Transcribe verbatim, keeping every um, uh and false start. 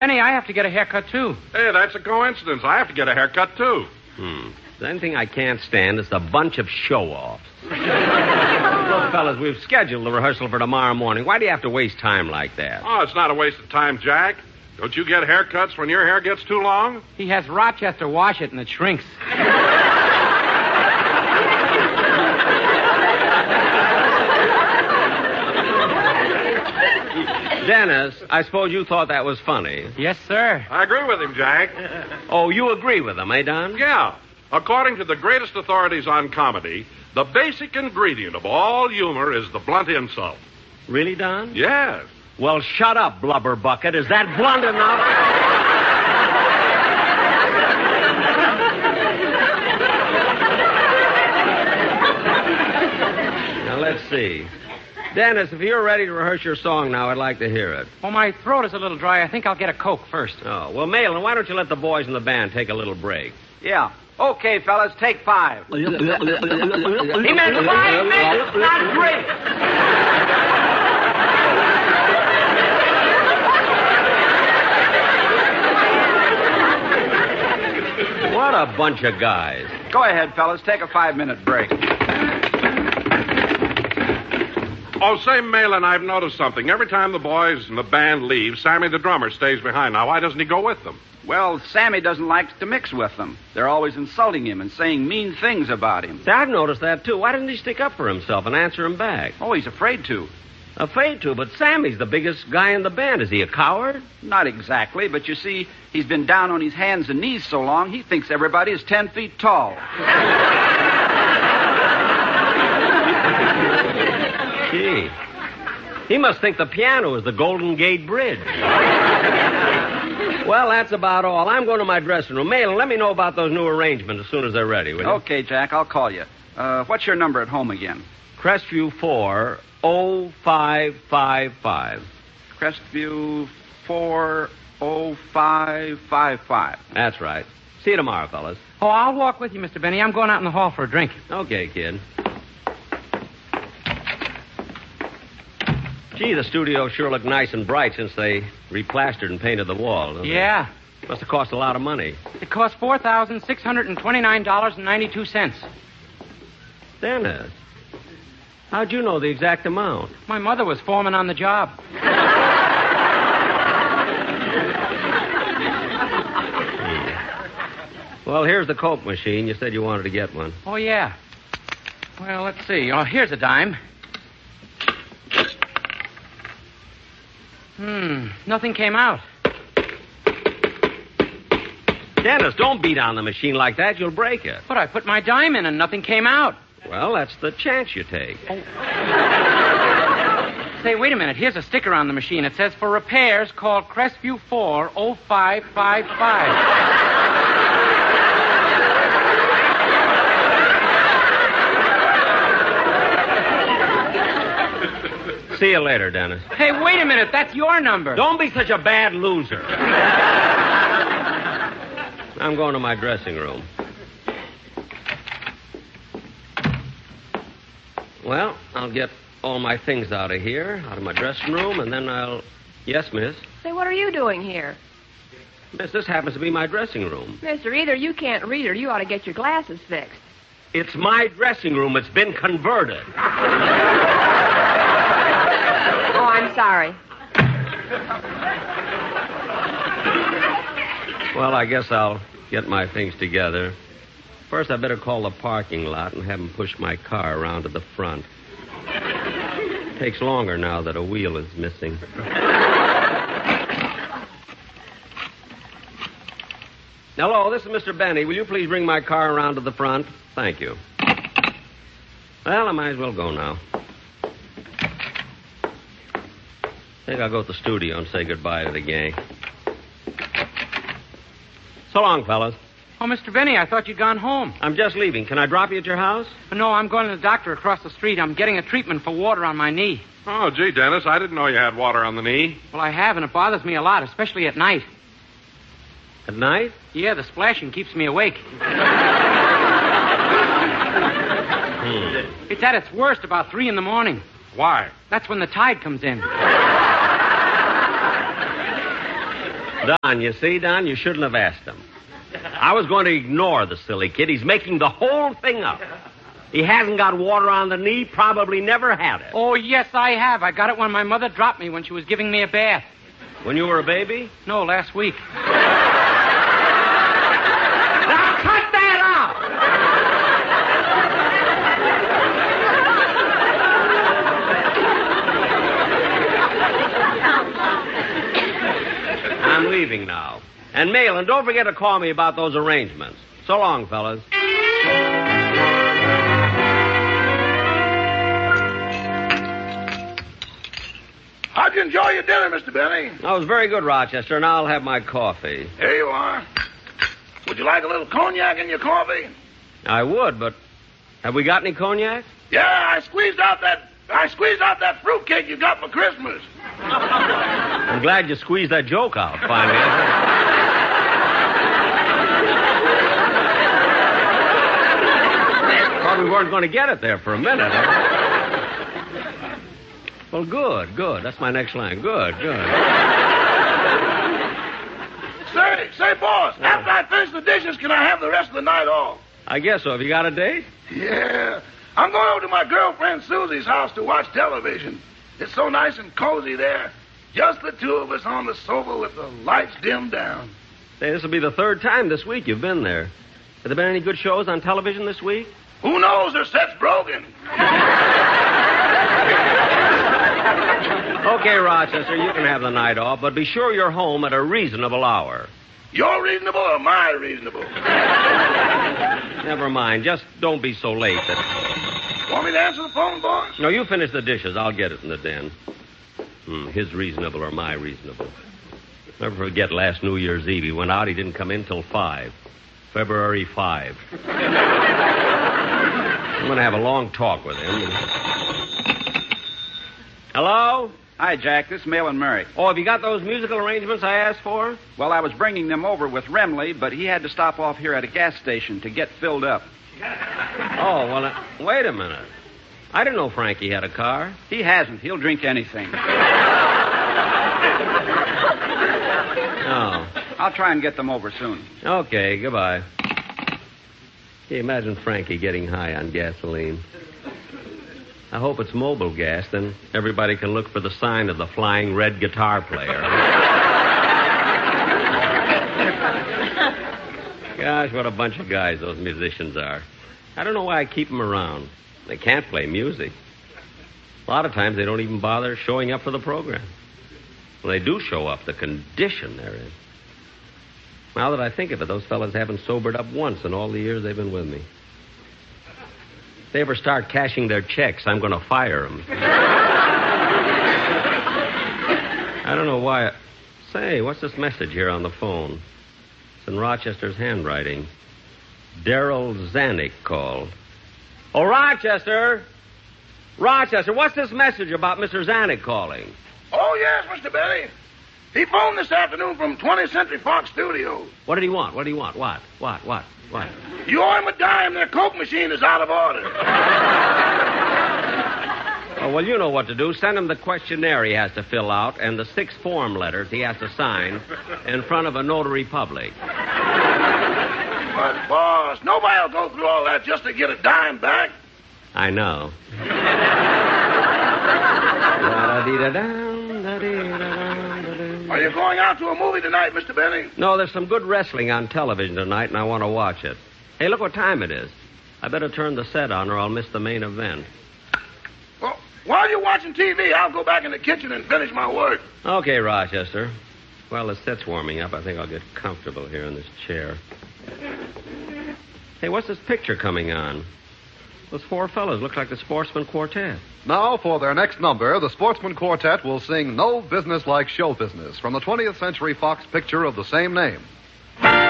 Benny, I have to get a haircut, too. Hey, that's a coincidence. I have to get a haircut, too. Hmm. The only thing I can't stand is the bunch of show-offs. Look, fellas, we've scheduled the rehearsal for tomorrow morning. Why do you have to waste time like that? Oh, it's not a waste of time, Jack. Don't you get haircuts when your hair gets too long? He has Rochester wash it and it shrinks. Dennis, I suppose you thought that was funny. Yes, sir. I agree with him, Jack. Oh, you agree with him, eh, Don? Yeah. According to the greatest authorities on comedy, the basic ingredient of all humor is the blunt insult. Really, Don? Yes. Well, shut up, blubber bucket. Is that blunt enough? Now, let's see. Dennis, if you're ready to rehearse your song now, I'd like to hear it. Oh, my throat is a little dry. I think I'll get a Coke first. Oh, well, Malin, why don't you let the boys in the band take a little break? Yeah. Okay, fellas, take five. He meant five minutes, not three. What a bunch of guys. Go ahead, fellas, take a five-minute break. Oh, say, Malin, I've noticed something. Every time the boys in the band leave, Sammy the drummer stays behind. Now, why doesn't he go with them? Well, Sammy doesn't like to mix with them. They're always insulting him and saying mean things about him. I've noticed that, too. Why doesn't he stick up for himself and answer him back? Oh, he's afraid to. Afraid to, but Sammy's the biggest guy in the band. Is he a coward? Not exactly, but you see, he's been down on his hands and knees so long, he thinks everybody is ten feet tall. Gee. He must think the piano is the Golden Gate Bridge. Well, that's about all. I'm going to my dressing room. Malin, let me know about those new arrangements as soon as they're ready, will you? Okay, Jack, I'll call you. Uh, what's your number at home again? Crestview four oh five five five. Crestview four oh five five five. That's right. See you tomorrow, fellas. Oh, I'll walk with you, Mister Benny. I'm going out in the hall for a drink. Okay, kid. Gee, the studio sure looked nice and bright since they replastered and painted the walls. Yeah. It? Must have cost a lot of money. It cost four thousand six hundred twenty-nine dollars and ninety-two cents. Dennis, how'd you know the exact amount? My mother was foreman on the job. Well, here's the Coke machine. You said you wanted to get one. Oh, yeah. Well, let's see. Oh, here's a dime. Hmm, nothing came out. Dennis, don't beat on the machine like that. You'll break it. But I put my dime in and nothing came out. Well, that's the chance you take. Oh. Say, wait a minute. Here's a sticker on the machine. It says, for repairs, call Crestview four oh five five five. See you later, Dennis. Hey, wait a minute. That's your number. Don't be such a bad loser. I'm going to my dressing room. Well, I'll get all my things out of here, out of my dressing room, and then I'll... Yes, miss? Say, what are you doing here? Miss, this happens to be my dressing room. Mister, either you can't read or you ought to get your glasses fixed. It's my dressing room. It's been converted. Oh, I'm sorry. Well, I guess I'll get my things together. First, I better call the parking lot and have them push my car around to the front. It takes longer now that a wheel is missing. Hello, this is Mister Benny. Will you please bring my car around to the front? Thank you. Well, I might as well go now. I think I'll go to the studio and say goodbye to the gang. So long, fellas. Oh, Mister Benny, I thought you'd gone home. I'm just leaving. Can I drop you at your house? No, I'm going to the doctor across the street. I'm getting a treatment for water on my knee. Oh, gee, Dennis, I didn't know you had water on the knee. Well, I have, and it bothers me a lot, especially at night. At night? Yeah, the splashing keeps me awake. Hmm. It's at its worst about three in the morning. Why? That's when the tide comes in. Don, you see, Don, you shouldn't have asked him. I was going to ignore the silly kid. He's making the whole thing up. He hasn't got water on the knee, probably never had it. Oh, yes, I have. I got it when my mother dropped me when she was giving me a bath. When you were a baby? No, last week. Now, cut that out! I'm leaving now. And, Malin, don't forget to call me about those arrangements. So long, fellas. How'd you enjoy your dinner, Mister Benny? That was very good, Rochester, and I'll have my coffee. Here you are. Would you like a little cognac in your coffee? I would, but have we got any cognac? Yeah, I squeezed out that I squeezed out that fruitcake you got for Christmas. I'm glad you squeezed that joke out, finally. Thought we weren't going to get it there for a minute. Well, good, good. That's my next line. Good, good. Say, say, boss, Yeah. after I finish the dishes, can I have the rest of the night off? I guess so. Have you got a date? Yeah. I'm going over to my girlfriend Susie's house to watch television. It's so nice and cozy there. Just the two of us on the sofa with the lights dimmed down. Say, this will be the third time this week you've been there. Have there been any good shows on television this week? Who knows? Their set's broken. Okay, Rochester, you can have the night off, but be sure you're home at a reasonable hour. You're reasonable or am I reasonable? Never mind. Just don't be so late that... Want me to answer the phone, boss? No, you finish the dishes. I'll get it in the den. Hmm, his reasonable or my reasonable. Never forget last New Year's Eve. He went out. He didn't come in till five. February fifth. I'm going to have a long talk with him. Hello? Hi, Jack. This is Malin Murray. Oh, have you got those musical arrangements I asked for? Well, I was bringing them over with Remley, but he had to stop off here at a gas station to get filled up. Oh, well, uh, wait a minute. I didn't know Frankie had a car. He hasn't. He'll drink anything. Oh. I'll try and get them over soon. Okay, goodbye. Hey, imagine Frankie getting high on gasoline. I hope it's mobile gas, then everybody can look for the sign of the flying red guitar player. Gosh, what a bunch of guys those musicians are. I don't know why I keep them around. They can't play music. A lot of times they don't even bother showing up for the program. When they do show up, the condition they're in. Now that I think of it, those fellas haven't sobered up once in all the years they've been with me. If they ever start cashing their checks, I'm going to fire them. I don't know why. I... Say, what's this message here on the phone? It's in Rochester's handwriting. Darrell Zanuck called. Oh, Rochester! Rochester, what's this message about Mister Zanuck calling? Oh, yes, Mister Benny. He phoned this afternoon from twentieth Century Fox Studios. What did he want? What did he want? What? What? What? What? You owe him a dime. Their Coke machine is out of order. Oh, well, you know what to do. Send him the questionnaire he has to fill out and the six form letters he has to sign in front of a notary public. But, boss, nobody will go through all that just to get a dime back. I know. Are you going out to a movie tonight, Mister Benny? No, there's some good wrestling on television tonight, and I want to watch it. Hey, look what time it is. I better turn the set on or I'll miss the main event. Well, while you're watching T V, I'll go back in the kitchen and finish my work. Okay, Rochester. Well, the set's warming up. I think I'll get comfortable here in this chair. Hey, what's this picture coming on? Those four fellows look like the Sportsman Quartet. Now, for their next number, the Sportsman Quartet will sing No Business Like Show Business from the twentieth Century Fox picture of the same name.